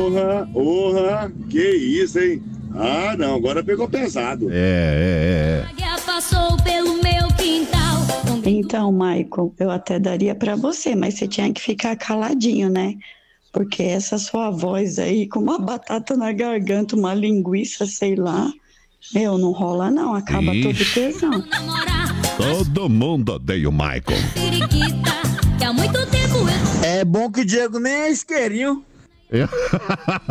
Porra, que isso, hein? Ah, não, agora pegou pesado. Passou pelo meu quintal. Então, Michael, eu até daria pra você, mas você tinha que ficar caladinho, né? Porque essa sua voz aí, com uma batata na garganta, uma linguiça, sei lá, não rola não, acaba todo o tesão. Todo mundo odeia o Michael. Que há muito tempo eu... É bom que o Diego nem é isqueirinho.